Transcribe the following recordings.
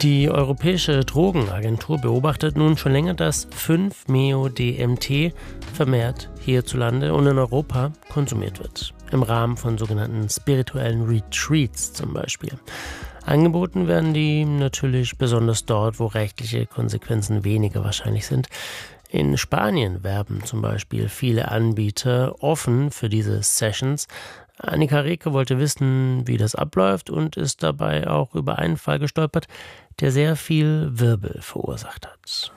Die Europäische Drogenagentur beobachtet nun schon länger, dass 5-MeO-DMT vermehrt hierzulande und in Europa konsumiert wird. Im Rahmen von sogenannten spirituellen Retreats zum Beispiel. Angeboten werden die natürlich besonders dort, wo rechtliche Konsequenzen weniger wahrscheinlich sind. In Spanien werben zum Beispiel viele Anbieter offen für diese Sessions. Annika Rehke wollte wissen, wie das abläuft und ist dabei auch über einen Fall gestolpert, der sehr viel Wirbel verursacht hat.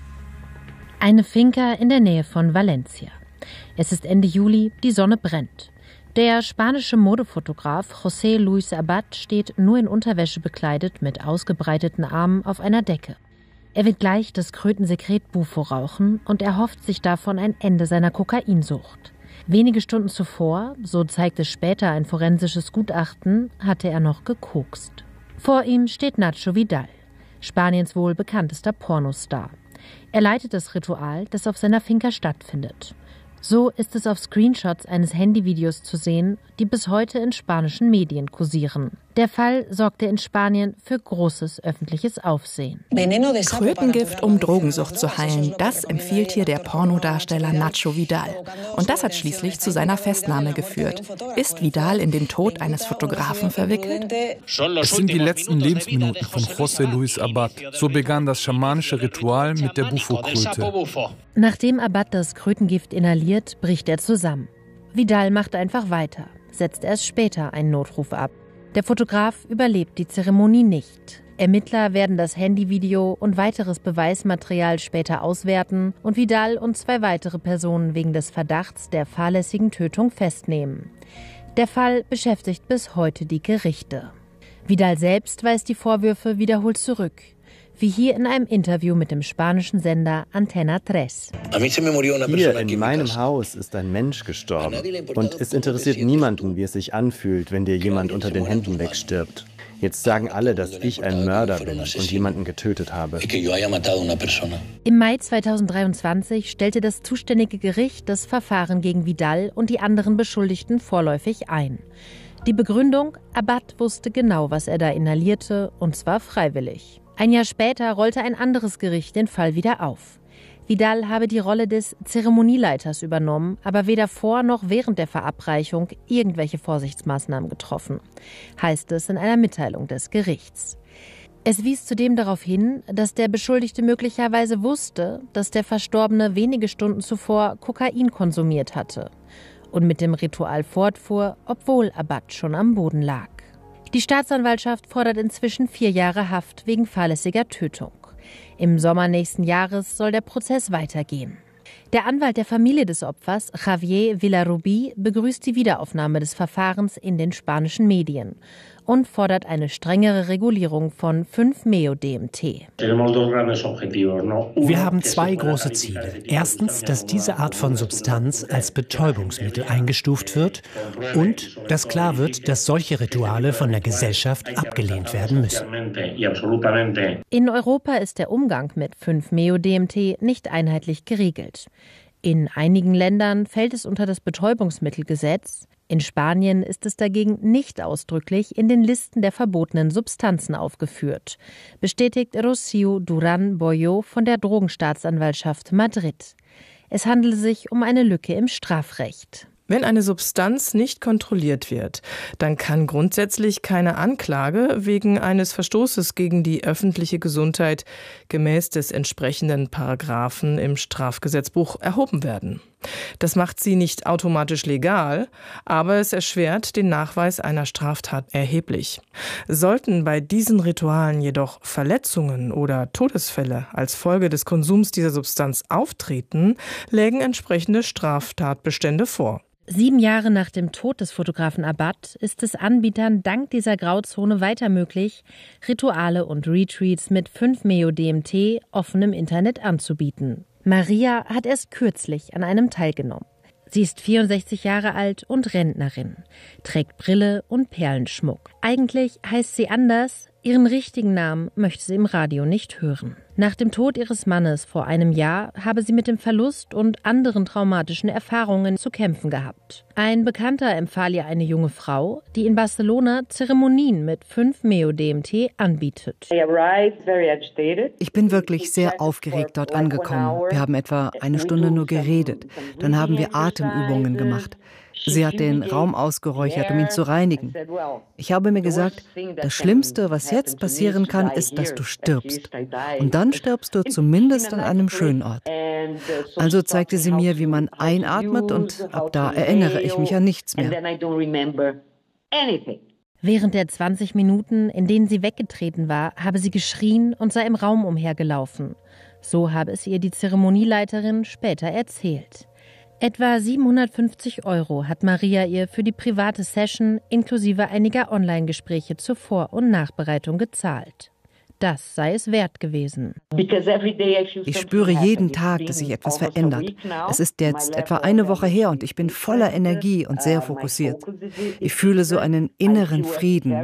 Eine Finca in der Nähe von Valencia. Es ist Ende Juli, die Sonne brennt. Der spanische Modefotograf José Luis Abad steht nur in Unterwäsche bekleidet mit ausgebreiteten Armen auf einer Decke. Er will gleich das Krötensekret Bufo rauchen und erhofft sich davon ein Ende seiner Kokainsucht. Wenige Stunden zuvor, so zeigt es später ein forensisches Gutachten, hatte er noch gekokst. Vor ihm steht Nacho Vidal, Spaniens wohl bekanntester Pornostar. Er leitet das Ritual, das auf seiner Finca stattfindet. So ist es auf Screenshots eines Handyvideos zu sehen, die bis heute in spanischen Medien kursieren. Der Fall sorgte in Spanien für großes öffentliches Aufsehen. Krötengift, um Drogensucht zu heilen, das empfiehlt hier der Pornodarsteller Nacho Vidal. Und das hat schließlich zu seiner Festnahme geführt. Ist Vidal in den Tod eines Fotografen verwickelt? Es sind die letzten Lebensminuten von José Luis Abad. So begann das schamanische Ritual mit der Bufo-Kröte. Nachdem Abad das Krötengift inhaliert, bricht er zusammen. Vidal macht einfach weiter, setzt erst später einen Notruf ab. Der Fotograf überlebt die Zeremonie nicht. Ermittler werden das Handyvideo und weiteres Beweismaterial später auswerten und Vidal und 2 weitere Personen wegen des Verdachts der fahrlässigen Tötung festnehmen. Der Fall beschäftigt bis heute die Gerichte. Vidal selbst weist die Vorwürfe wiederholt zurück. Wie hier in einem Interview mit dem spanischen Sender Antena 3. Hier in meinem Haus ist ein Mensch gestorben. Und es interessiert niemanden, wie es sich anfühlt, wenn dir jemand unter den Händen wegstirbt. Jetzt sagen alle, dass ich ein Mörder bin und jemanden getötet habe. Im Mai 2023 stellte das zuständige Gericht das Verfahren gegen Vidal und die anderen Beschuldigten vorläufig ein. Die Begründung: Abad wusste genau, was er da inhalierte, und zwar freiwillig. Ein Jahr später rollte ein anderes Gericht den Fall wieder auf. Vidal habe die Rolle des Zeremonieleiters übernommen, aber weder vor noch während der Verabreichung irgendwelche Vorsichtsmaßnahmen getroffen, heißt es in einer Mitteilung des Gerichts. Es wies zudem darauf hin, dass der Beschuldigte möglicherweise wusste, dass der Verstorbene wenige Stunden zuvor Kokain konsumiert hatte und mit dem Ritual fortfuhr, obwohl Abad schon am Boden lag. Die Staatsanwaltschaft fordert inzwischen 4 Jahre Haft wegen fahrlässiger Tötung. Im Sommer nächsten Jahres soll der Prozess weitergehen. Der Anwalt der Familie des Opfers, Javier Villarrubí, begrüßt die Wiederaufnahme des Verfahrens in den spanischen Medien und fordert eine strengere Regulierung von 5-MeO-DMT. Wir haben 2 große Ziele. Erstens, dass diese Art von Substanz als Betäubungsmittel eingestuft wird und dass klar wird, dass solche Rituale von der Gesellschaft abgelehnt werden müssen. In Europa ist der Umgang mit 5-MeO-DMT nicht einheitlich geregelt. In einigen Ländern fällt es unter das Betäubungsmittelgesetz. In Spanien ist es dagegen nicht ausdrücklich in den Listen der verbotenen Substanzen aufgeführt, bestätigt Rocío Durán Boyo von der Drogenstaatsanwaltschaft Madrid. Es handele sich um eine Lücke im Strafrecht. Wenn eine Substanz nicht kontrolliert wird, dann kann grundsätzlich keine Anklage wegen eines Verstoßes gegen die öffentliche Gesundheit gemäß des entsprechenden Paragraphen im Strafgesetzbuch erhoben werden. Das macht sie nicht automatisch legal, aber es erschwert den Nachweis einer Straftat erheblich. Sollten bei diesen Ritualen jedoch Verletzungen oder Todesfälle als Folge des Konsums dieser Substanz auftreten, lägen entsprechende Straftatbestände vor. 7 Jahre nach dem Tod des Fotografen Abad ist es Anbietern dank dieser Grauzone weiter möglich, Rituale und Retreats mit 5-MeO-DMT offen im Internet anzubieten. Maria hat erst kürzlich an einem teilgenommen. Sie ist 64 Jahre alt und Rentnerin, trägt Brille und Perlenschmuck. Eigentlich heißt sie anders, Ihren richtigen Namen möchte sie im Radio nicht hören. Nach dem Tod ihres Mannes vor einem Jahr habe sie mit dem Verlust und anderen traumatischen Erfahrungen zu kämpfen gehabt. Ein Bekannter empfahl ihr eine junge Frau, die in Barcelona Zeremonien mit 5-MeO-DMT anbietet. Ich bin wirklich sehr aufgeregt dort angekommen. Wir haben etwa eine Stunde nur geredet. Dann haben wir Atemübungen gemacht. Sie hat den Raum ausgeräuchert, um ihn zu reinigen. Ich habe mir gesagt, das Schlimmste, was jetzt passieren kann, ist, dass du stirbst. Und dann stirbst du zumindest an einem schönen Ort. Also zeigte sie mir, wie man einatmet, und ab da erinnere ich mich an nichts mehr. Während der 20 Minuten, in denen sie weggetreten war, habe sie geschrien und sei im Raum umhergelaufen. So habe es ihr die Zeremonieleiterin später erzählt. Etwa 750 € hat Maria ihr für die private Session inklusive einiger Online-Gespräche zur Vor- und Nachbereitung gezahlt. Das sei es wert gewesen. Ich spüre jeden Tag, dass sich etwas verändert. Es ist jetzt etwa eine Woche her und ich bin voller Energie und sehr fokussiert. Ich fühle so einen inneren Frieden.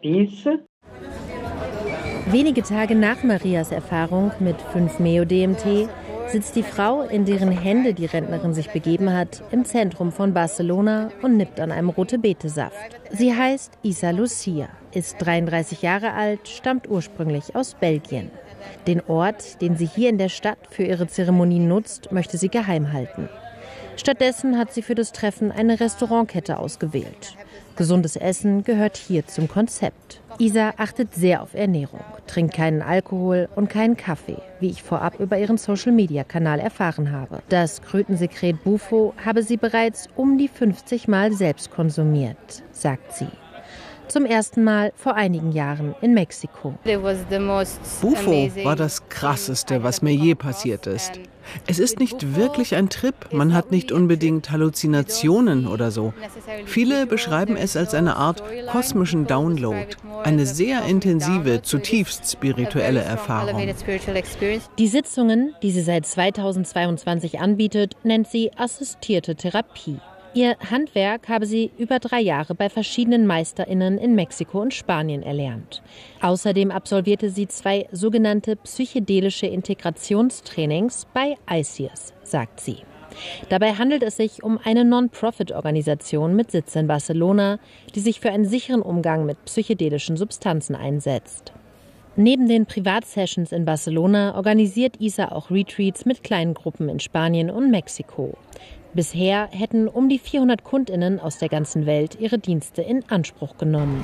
Wenige Tage nach Marias Erfahrung mit 5-MeO-DMT sitzt die Frau, in deren Hände die Rentnerin sich begeben hat, im Zentrum von Barcelona und nippt an einem Rote-Beete-Saft. Sie heißt Isa Lucia, ist 33 Jahre alt, stammt ursprünglich aus Belgien. Den Ort, den sie hier in der Stadt für ihre Zeremonien nutzt, möchte sie geheim halten. Stattdessen hat sie für das Treffen eine Restaurantkette ausgewählt. Gesundes Essen gehört hier zum Konzept. Isa achtet sehr auf Ernährung, trinkt keinen Alkohol und keinen Kaffee, wie ich vorab über ihren Social-Media-Kanal erfahren habe. Das Krötensekret Bufo habe sie bereits um die 50 Mal selbst konsumiert, sagt sie. Zum ersten Mal vor einigen Jahren in Mexiko. Bufo war das Krasseste, was mir je passiert ist. Es ist nicht wirklich ein Trip, man hat nicht unbedingt Halluzinationen oder so. Viele beschreiben es als eine Art kosmischen Download, eine sehr intensive, zutiefst spirituelle Erfahrung. Die Sitzungen, die sie seit 2022 anbietet, nennt sie assistierte Therapie. Ihr Handwerk habe sie über 3 Jahre bei verschiedenen MeisterInnen in Mexiko und Spanien erlernt. Außerdem absolvierte sie 2 sogenannte psychedelische Integrationstrainings bei ICES, sagt sie. Dabei handelt es sich um eine Non-Profit-Organisation mit Sitz in Barcelona, die sich für einen sicheren Umgang mit psychedelischen Substanzen einsetzt. Neben den Privatsessions in Barcelona organisiert Isa auch Retreats mit kleinen Gruppen in Spanien und Mexiko. Bisher hätten um die 400 KundInnen aus der ganzen Welt ihre Dienste in Anspruch genommen.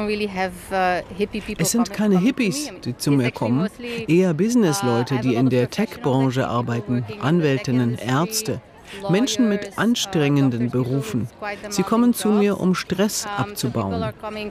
Es sind keine Hippies, die zu mir kommen, eher Businessleute, die in der Tech-Branche arbeiten, Anwältinnen, Ärzte, Menschen mit anstrengenden Berufen. Sie kommen zu mir, um Stress abzubauen.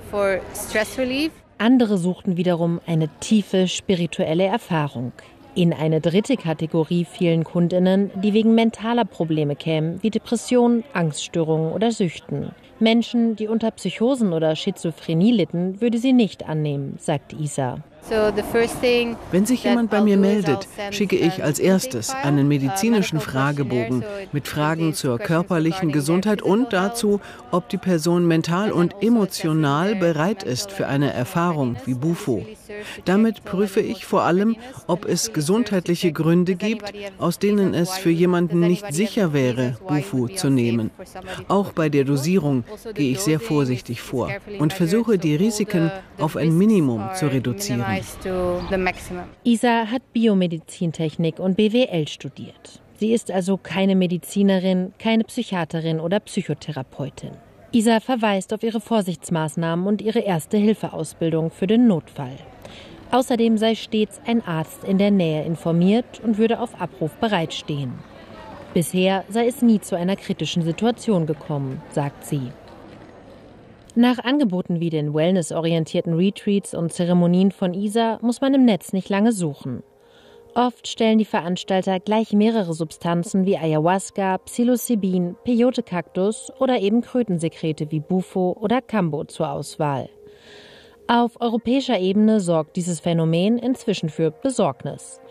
Andere suchten wiederum eine tiefe spirituelle Erfahrung. In eine dritte Kategorie fielen KundInnen, die wegen mentaler Probleme kämen, wie Depressionen, Angststörungen oder Süchten. Menschen, die unter Psychosen oder Schizophrenie litten, würde sie nicht annehmen, sagt Isa. Wenn sich jemand bei mir meldet, schicke ich als erstes einen medizinischen Fragebogen mit Fragen zur körperlichen Gesundheit und dazu, ob die Person mental und emotional bereit ist für eine Erfahrung wie Bufo. Damit prüfe ich vor allem, ob es gesundheitliche Gründe gibt, aus denen es für jemanden nicht sicher wäre, Bufo zu nehmen. Auch bei der Dosierung gehe ich sehr vorsichtig vor und versuche, die Risiken auf ein Minimum zu reduzieren. Isa hat Biomedizintechnik und BWL studiert. Sie ist also keine Medizinerin, keine Psychiaterin oder Psychotherapeutin. Isa verweist auf ihre Vorsichtsmaßnahmen und ihre Erste-Hilfe-Ausbildung für den Notfall. Außerdem sei stets ein Arzt in der Nähe informiert und würde auf Abruf bereitstehen. Bisher sei es nie zu einer kritischen Situation gekommen, sagt sie. Nach Angeboten wie den wellnessorientierten Retreats und Zeremonien von Isa muss man im Netz nicht lange suchen. Oft stellen die Veranstalter gleich mehrere Substanzen wie Ayahuasca, Psilocybin, Peyote-Kaktus oder eben Krötensekrete wie Bufo oder Kambo zur Auswahl. Auf europäischer Ebene sorgt dieses Phänomen inzwischen für Besorgnis.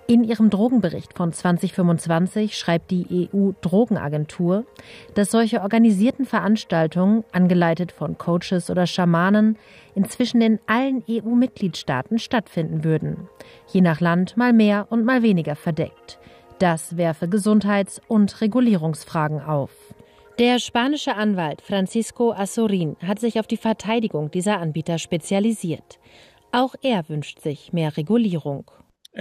In ihrem Drogenbericht von 2025 schreibt die EU-Drogenagentur, dass solche organisierten Veranstaltungen, angeleitet von Coaches oder Schamanen, inzwischen in allen EU-Mitgliedstaaten stattfinden würden. Je nach Land mal mehr und mal weniger verdeckt. Das werfe Gesundheits- und Regulierungsfragen auf. Der spanische Anwalt Francisco Azorín hat sich auf die Verteidigung dieser Anbieter spezialisiert. Auch er wünscht sich mehr Regulierung.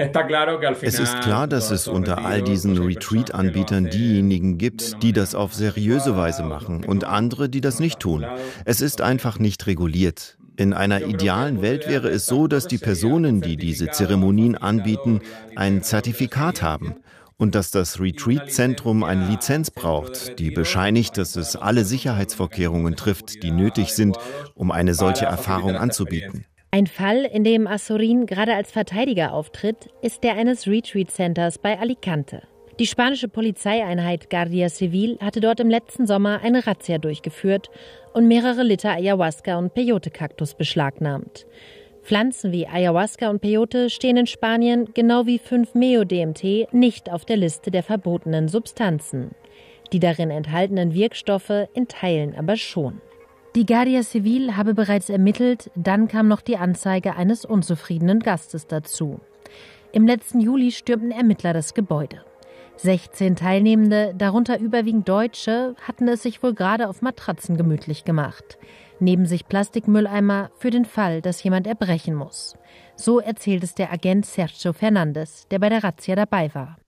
Es ist klar, dass es unter all diesen Retreat-Anbietern diejenigen gibt, die das auf seriöse Weise machen und andere, die das nicht tun. Es ist einfach nicht reguliert. In einer idealen Welt wäre es so, dass die Personen, die diese Zeremonien anbieten, ein Zertifikat haben und dass das Retreat-Zentrum eine Lizenz braucht, die bescheinigt, dass es alle Sicherheitsvorkehrungen trifft, die nötig sind, um eine solche Erfahrung anzubieten. Ein Fall, in dem Azorín gerade als Verteidiger auftritt, ist der eines Retreat-Centers bei Alicante. Die spanische Polizeieinheit Guardia Civil hatte dort im letzten Sommer eine Razzia durchgeführt und mehrere Liter Ayahuasca und Peyote-Kaktus beschlagnahmt. Pflanzen wie Ayahuasca und Peyote stehen in Spanien, genau wie 5-MeO-DMT, nicht auf der Liste der verbotenen Substanzen. Die darin enthaltenen Wirkstoffe in Teilen aber schon. Die Guardia Civil habe bereits ermittelt, dann kam noch die Anzeige eines unzufriedenen Gastes dazu. Im letzten Juli stürmten Ermittler das Gebäude. 16 Teilnehmende, darunter überwiegend Deutsche, hatten es sich wohl gerade auf Matratzen gemütlich gemacht. Neben sich Plastikmülleimer für den Fall, dass jemand erbrechen muss. So erzählt es der Agent Sergio Fernández, der bei der Razzia dabei war.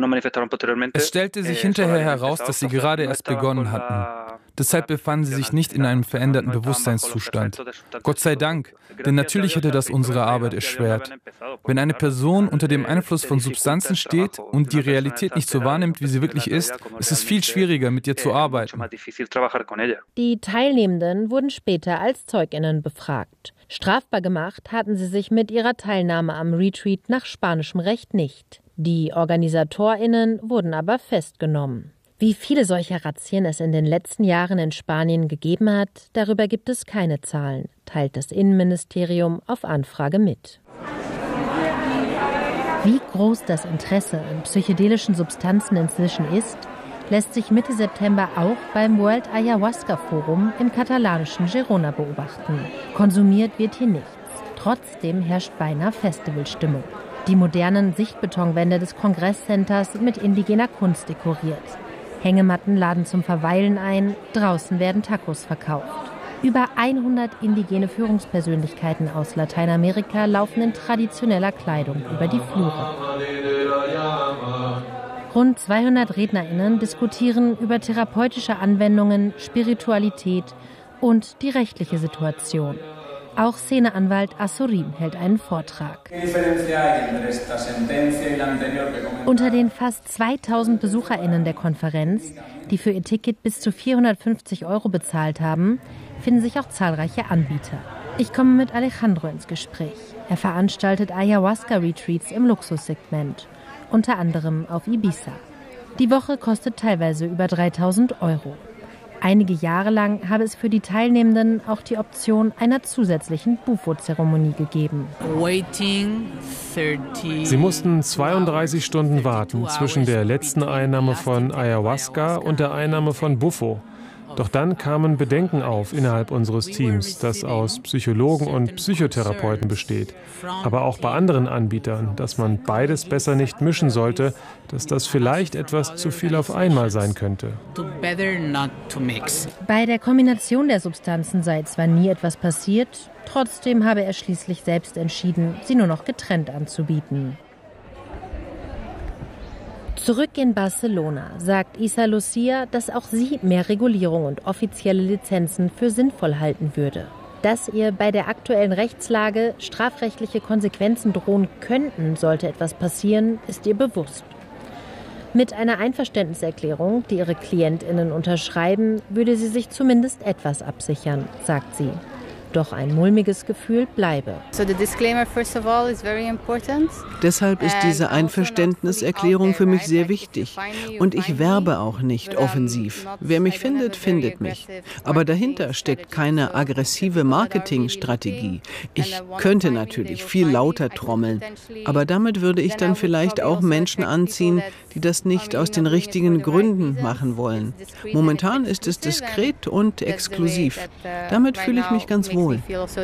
Es stellte sich hinterher heraus, dass sie gerade erst begonnen hatten. Deshalb befanden sie sich nicht in einem veränderten Bewusstseinszustand. Gott sei Dank, denn natürlich hätte das unsere Arbeit erschwert. Wenn eine Person unter dem Einfluss von Substanzen steht und die Realität nicht so wahrnimmt, wie sie wirklich ist es viel schwieriger, mit ihr zu arbeiten. Die Teilnehmenden wurden später als ZeugInnen befragt. Strafbar gemacht hatten sie sich mit ihrer Teilnahme am Retreat nach spanischem Recht nicht. Die OrganisatorInnen wurden aber festgenommen. Wie viele solcher Razzien es in den letzten Jahren in Spanien gegeben hat, darüber gibt es keine Zahlen, teilt das Innenministerium auf Anfrage mit. Wie groß das Interesse an psychedelischen Substanzen inzwischen ist, lässt sich Mitte September auch beim World Ayahuasca Forum im katalanischen Girona beobachten. Konsumiert wird hier nichts. Trotzdem herrscht beinahe Festivalstimmung. Die modernen Sichtbetonwände des Kongresscenters sind mit indigener Kunst dekoriert. Hängematten laden zum Verweilen ein, draußen werden Tacos verkauft. Über 100 indigene Führungspersönlichkeiten aus Lateinamerika laufen in traditioneller Kleidung über die Flure. Rund 200 RednerInnen diskutieren über therapeutische Anwendungen, Spiritualität und die rechtliche Situation. Auch Szeneanwalt Azorín hält einen Vortrag. Unter den fast 2000 BesucherInnen der Konferenz, die für ihr Ticket bis zu 450 € bezahlt haben, finden sich auch zahlreiche Anbieter. Ich komme mit Alejandro ins Gespräch. Er veranstaltet Ayahuasca-Retreats im Luxussegment, unter anderem auf Ibiza. Die Woche kostet teilweise über 3.000 €. Einige Jahre lang habe es für die Teilnehmenden auch die Option einer zusätzlichen Bufo-Zeremonie gegeben. Sie mussten 32 Stunden warten zwischen der letzten Einnahme von Ayahuasca und der Einnahme von Bufo. Doch dann kamen Bedenken auf innerhalb unseres Teams, das aus Psychologen und Psychotherapeuten besteht. Aber auch bei anderen Anbietern, dass man beides besser nicht mischen sollte, dass das vielleicht etwas zu viel auf einmal sein könnte. Bei der Kombination der Substanzen sei zwar nie etwas passiert, trotzdem habe er schließlich selbst entschieden, sie nur noch getrennt anzubieten. Zurück in Barcelona sagt Isa Lucia, dass auch sie mehr Regulierung und offizielle Lizenzen für sinnvoll halten würde. Dass ihr bei der aktuellen Rechtslage strafrechtliche Konsequenzen drohen könnten, sollte etwas passieren, ist ihr bewusst. Mit einer Einverständniserklärung, die ihre KlientInnen unterschreiben, würde sie sich zumindest etwas absichern, sagt sie. Doch ein mulmiges Gefühl bleibe. Deshalb ist diese Einverständniserklärung für mich sehr wichtig. Und ich werbe auch nicht offensiv. Wer mich findet, findet mich. Aber dahinter steckt keine aggressive Marketingstrategie. Ich könnte natürlich viel lauter trommeln, aber damit würde ich dann vielleicht auch Menschen anziehen, die das nicht aus den richtigen Gründen machen wollen. Momentan ist es diskret und exklusiv. Damit fühle ich mich ganz wohl.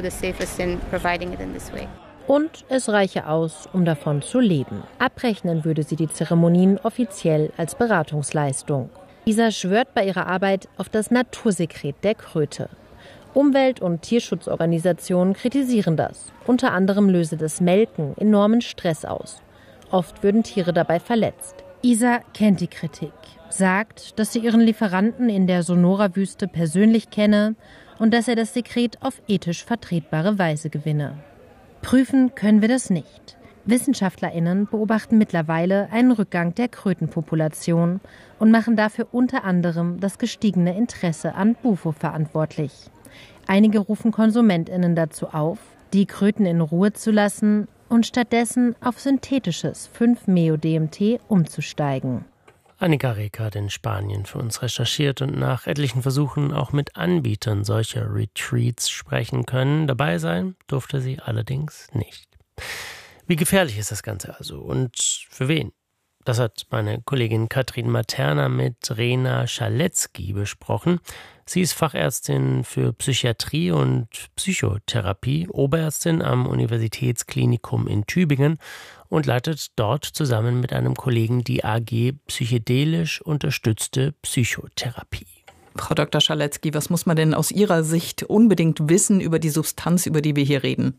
Und es reiche aus, um davon zu leben. Abrechnen würde sie die Zeremonien offiziell als Beratungsleistung. Isa schwört bei ihrer Arbeit auf das Natursekret der Kröte. Umwelt- und Tierschutzorganisationen kritisieren das. Unter anderem löse das Melken enormen Stress aus. Oft würden Tiere dabei verletzt. Isa kennt die Kritik, sagt, dass sie ihren Lieferanten in der Sonora-Wüste persönlich kenne und dass er das Sekret auf ethisch vertretbare Weise gewinne. Prüfen können wir das nicht. WissenschaftlerInnen beobachten mittlerweile einen Rückgang der Krötenpopulation und machen dafür unter anderem das gestiegene Interesse an Bufo verantwortlich. Einige rufen KonsumentInnen dazu auf, die Kröten in Ruhe zu lassen und stattdessen auf synthetisches 5-Meo-DMT umzusteigen. Annika Reker hat in Spanien für uns recherchiert und nach etlichen Versuchen auch mit Anbietern solcher Retreats sprechen können. Dabei sein durfte sie allerdings nicht. Wie gefährlich ist das Ganze also und für wen? Das hat meine Kollegin Katrin Materna mit Rena Schaletzky besprochen. Sie ist Fachärztin für Psychiatrie und Psychotherapie, Oberärztin am Universitätsklinikum in Tübingen und leitet dort zusammen mit einem Kollegen die AG Psychedelisch unterstützte Psychotherapie. Frau Dr. Schaletzky, was muss man denn aus Ihrer Sicht unbedingt wissen über die Substanz, über die wir hier reden?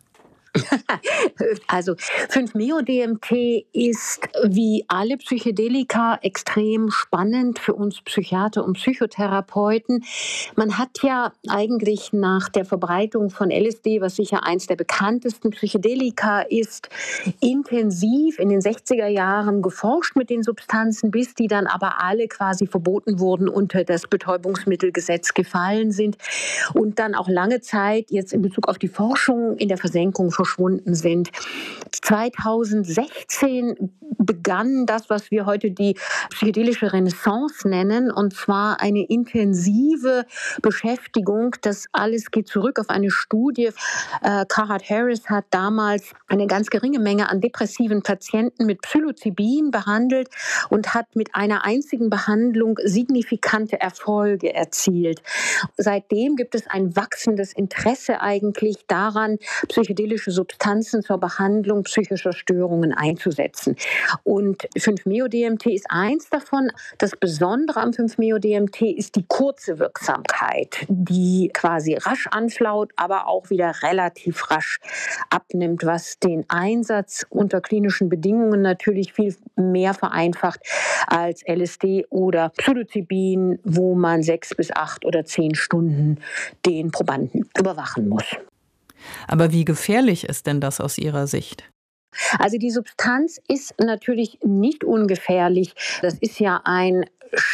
Also 5-Meo-DMT ist wie alle Psychedelika extrem spannend für uns Psychiater und Psychotherapeuten. Man hat ja eigentlich nach der Verbreitung von LSD, was sicher eins der bekanntesten Psychedelika ist, intensiv in den 60er Jahren geforscht mit den Substanzen, bis die dann aber alle quasi verboten wurden, unter das Betäubungsmittelgesetz gefallen sind und dann auch lange Zeit jetzt in Bezug auf die Forschung in der Versenkung verschwunden sind. 2016 begann das, was wir heute die psychedelische Renaissance nennen, und zwar eine intensive Beschäftigung. Das alles geht zurück auf eine Studie. Carhart Harris hat damals eine ganz geringe Menge an depressiven Patienten mit Psilocybin behandelt und hat mit einer einzigen Behandlung signifikante Erfolge erzielt. Seitdem gibt es ein wachsendes Interesse eigentlich daran, psychedelische Substanzen zur Behandlung psychischer Störungen einzusetzen. Und 5-Meo-DMT ist eins davon. Das Besondere am 5-Meo-DMT ist die kurze Wirksamkeit, die quasi rasch anflaut, aber auch wieder relativ rasch abnimmt, was den Einsatz unter klinischen Bedingungen natürlich viel mehr vereinfacht als LSD oder Psilocybin, wo man 6 bis 8 oder 10 Stunden den Probanden überwachen muss. Aber wie gefährlich ist denn das aus Ihrer Sicht? Also die Substanz ist natürlich nicht ungefährlich. Das ist ja ein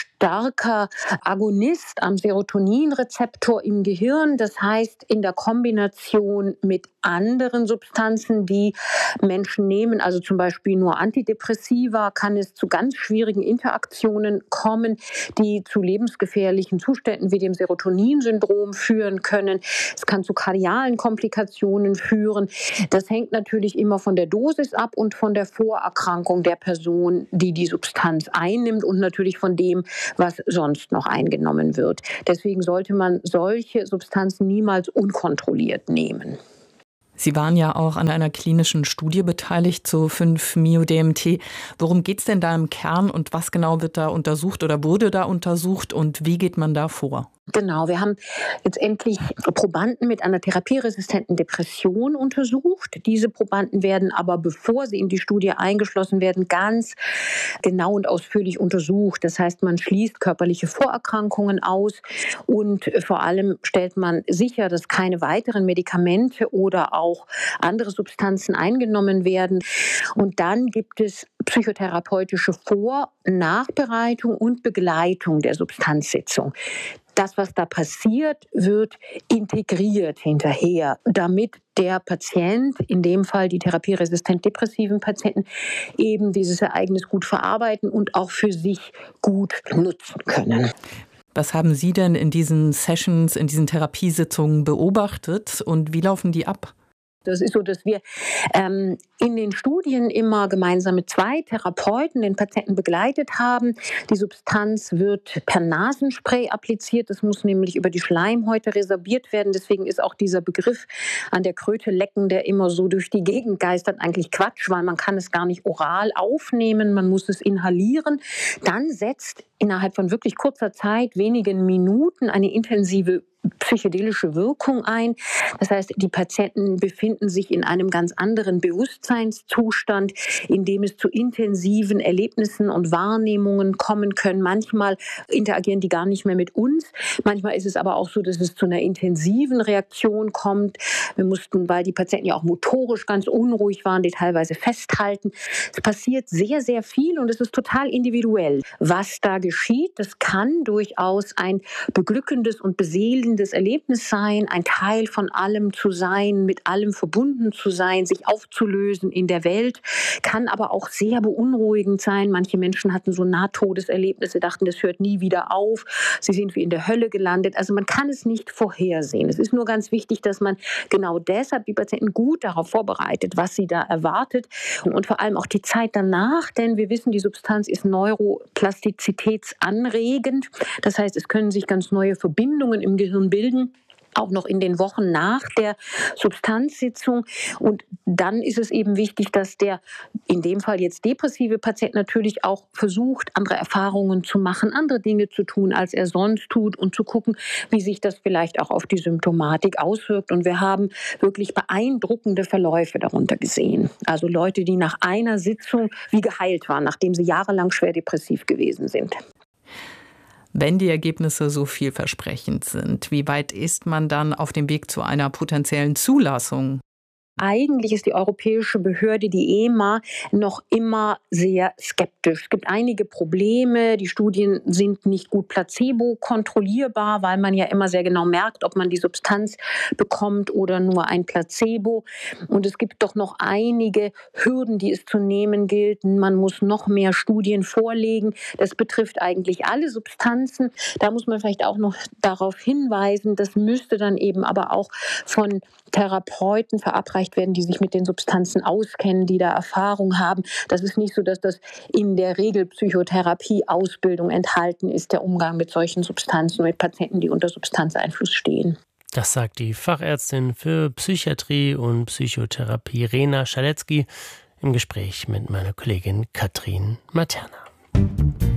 starker Agonist am Serotoninrezeptor im Gehirn. Das heißt, in der Kombination mit anderen Substanzen, die Menschen nehmen, also zum Beispiel nur Antidepressiva, kann es zu ganz schwierigen Interaktionen kommen, die zu lebensgefährlichen Zuständen wie dem Serotoninsyndrom führen können. Es kann zu kardialen Komplikationen führen. Das hängt natürlich immer von der Dosis ab und von der Vorerkrankung der Person, die die Substanz einnimmt, und natürlich von dem, was sonst noch eingenommen wird. Deswegen sollte man solche Substanzen niemals unkontrolliert nehmen. Sie waren ja auch an einer klinischen Studie beteiligt zu 5-Meo-DMT. Worum geht es denn da im Kern und was genau wird da untersucht oder wurde da untersucht und wie geht man da vor? Genau, wir haben jetzt endlich Probanden mit einer therapieresistenten Depression untersucht. Diese Probanden werden aber, bevor sie in die Studie eingeschlossen werden, ganz genau und ausführlich untersucht. Das heißt, man schließt körperliche Vorerkrankungen aus und vor allem stellt man sicher, dass keine weiteren Medikamente oder auch andere Substanzen eingenommen werden. Und dann gibt es psychotherapeutische Vor-, Nachbereitung und Begleitung der Substanzsitzung. das, was da passiert, wird integriert hinterher, damit der Patient, in dem Fall die therapieresistent depressiven Patienten, eben dieses Ereignis gut verarbeiten und auch für sich gut nutzen können. Was haben Sie denn in diesen Sessions, in diesen Therapiesitzungen beobachtet und wie laufen die ab? Das ist so, dass wir in den Studien immer gemeinsam mit 2 Therapeuten den Patienten begleitet haben. Die Substanz wird per Nasenspray appliziert. Das muss nämlich über die Schleimhäute resorbiert werden. Deswegen ist auch dieser Begriff an der Kröte lecken, der immer so durch die Gegend geistert, eigentlich Quatsch, weil man kann es gar nicht oral aufnehmen. Man muss es inhalieren. Dann setzt innerhalb von wirklich kurzer Zeit, wenigen Minuten, eine intensive psychedelische Wirkung ein. Das heißt, die Patienten befinden sich in einem ganz anderen Bewusstseinszustand, in dem es zu intensiven Erlebnissen und Wahrnehmungen kommen können. Manchmal interagieren die gar nicht mehr mit uns. Manchmal ist es aber auch so, dass es zu einer intensiven Reaktion kommt. Wir mussten, weil die Patienten ja auch motorisch ganz unruhig waren, die teilweise festhalten. Es passiert sehr, sehr viel und es ist total individuell, was da geschieht. Das kann durchaus ein beglückendes und beseelendes Erlebnis sein, ein Teil von allem zu sein, mit allem verbunden zu sein, sich aufzulösen in der Welt, kann aber auch sehr beunruhigend sein. Manche Menschen hatten so Nahtodeserlebnisse, dachten, das hört nie wieder auf, sie sind wie in der Hölle gelandet. Also man kann es nicht vorhersehen. Es ist nur ganz wichtig, dass man genau deshalb die Patienten gut darauf vorbereitet, was sie da erwartet und vor allem auch die Zeit danach, denn wir wissen, die Substanz ist neuroplastizitätsanregend. Das heißt, es können sich ganz neue Verbindungen im Gehirn bilden, auch noch in den Wochen nach der Substanzsitzung. Und dann ist es eben wichtig, dass der, in dem Fall jetzt depressive Patient natürlich auch versucht, andere Erfahrungen zu machen, andere Dinge zu tun, als er sonst tut und zu gucken, wie sich das vielleicht auch auf die Symptomatik auswirkt. Und wir haben wirklich beeindruckende Verläufe darunter gesehen. Also Leute, die nach einer Sitzung wie geheilt waren, nachdem sie jahrelang schwer depressiv gewesen sind. Wenn die Ergebnisse so vielversprechend sind, wie weit ist man dann auf dem Weg zu einer potenziellen Zulassung? Eigentlich ist die europäische Behörde, die EMA, noch immer sehr skeptisch. Es gibt einige Probleme. Die Studien sind nicht gut placebo-kontrollierbar, weil man ja immer sehr genau merkt, ob man die Substanz bekommt oder nur ein Placebo. Und es gibt doch noch einige Hürden, die es zu nehmen gilt. Man muss noch mehr Studien vorlegen. Das betrifft eigentlich alle Substanzen. Da muss man vielleicht auch noch darauf hinweisen, das müsste dann eben aber auch von Therapeuten verabreicht werden, die sich mit den Substanzen auskennen, die da Erfahrung haben. Das ist nicht so, dass das in der Regelpsychotherapie-Ausbildung enthalten ist, der Umgang mit solchen Substanzen, mit Patienten, die unter Substanzeinfluss stehen. Das sagt die Fachärztin für Psychiatrie und Psychotherapie Rena Schaletzky im Gespräch mit meiner Kollegin Katrin Materna.